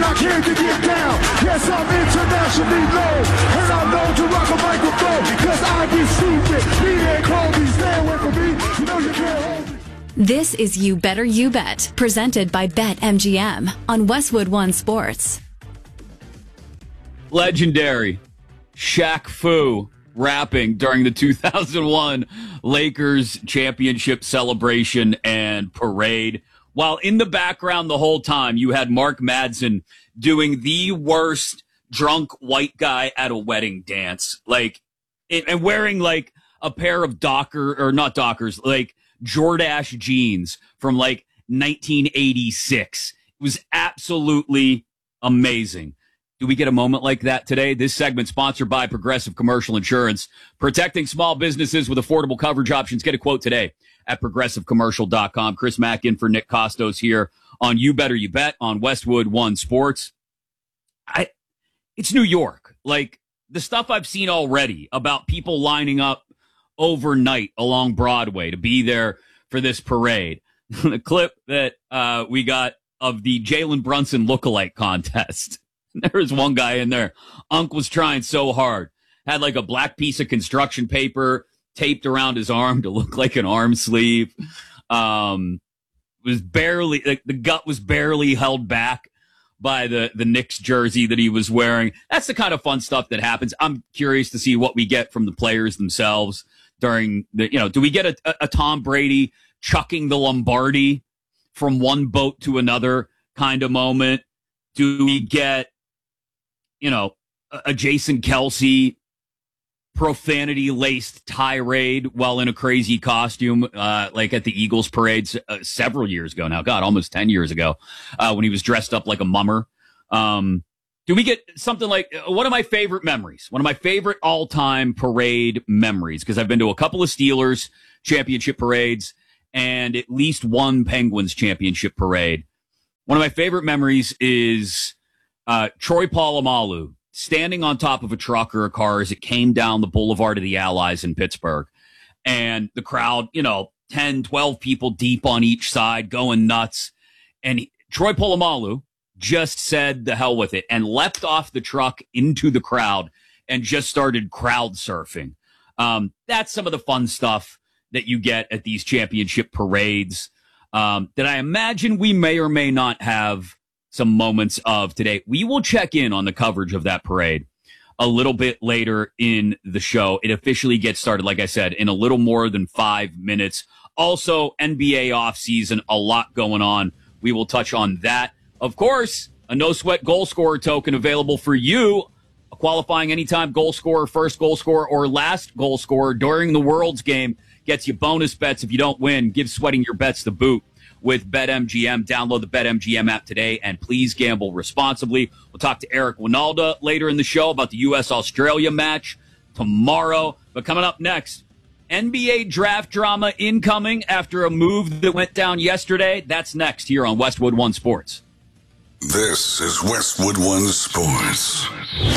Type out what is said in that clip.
I came to get down. Yes, I'm internationally known, and I'm known to rock a microphone, because I get stupid. Me and Kobe, stay away from me. You know you can't hold me. This is You Better You Bet, presented by BetMGM on Westwood One Sports. Legendary Shaq Fu rapping during the 2001 Lakers championship celebration and parade. While in the background the whole time, you had Mark Madsen doing the worst drunk white guy at a wedding dance. And wearing like a pair of like Jordache jeans from like 1986. It was absolutely amazing. Do we get a moment like that today? This segment sponsored by Progressive Commercial Insurance. Protecting small businesses with affordable coverage options. Get a quote today at progressivecommercial.com. Chris Mack in for Nick Costos here on You Better You Bet on Westwood One Sports. It's New York. Like, the stuff I've seen already about people lining up overnight along Broadway to be there for this parade. The clip that we got of the Jalen Brunson lookalike contest. There was one guy in there. Unc was trying so hard. Had like a black piece of construction paper taped around his arm to look like an arm sleeve. Was barely, like, the gut was barely held back by the Knicks jersey that he was wearing. That's the kind of fun stuff that happens. I'm curious to see what we get from the players themselves during the, do we get a Tom Brady chucking the Lombardi from one boat to another kind of moment? Do we get, a Jason Kelsey profanity-laced tirade while in a crazy costume, like at the Eagles parades several years ago now? God, almost 10 years ago, when he was dressed up like a mummer. Do we get something like one of my favorite memories, one of my favorite all-time parade memories, because I've been to a couple of Steelers championship parades and at least one Penguins championship parade. One of my favorite memories is Troy Polamalu standing on top of a truck or a car as it came down the Boulevard of the Allies in Pittsburgh. And the crowd, 10, 12 people deep on each side going nuts. And Troy Polamalu just said the hell with it and leapt off the truck into the crowd and just started crowd surfing. That's some of the fun stuff that you get at these championship parades that I imagine we may or may not have some moments of today. We will check in on the coverage of that parade a little bit later in the show. It officially gets started, like I said, in a little more than 5 minutes. Also, NBA offseason, a lot going on. We will touch on that. Of course, a no-sweat goal scorer token available for you. A qualifying anytime goal scorer, first goal scorer, or last goal scorer during the World's game gets you bonus bets if you don't win. Give sweating your bets the boot with BetMGM. Download the BetMGM app today, and please gamble responsibly. We'll talk to Eric Winalda later in the show about the U.S.-Australia match tomorrow. But coming up next, NBA draft drama incoming after a move that went down yesterday. That's next here on Westwood One Sports. This is Westwood One Sports.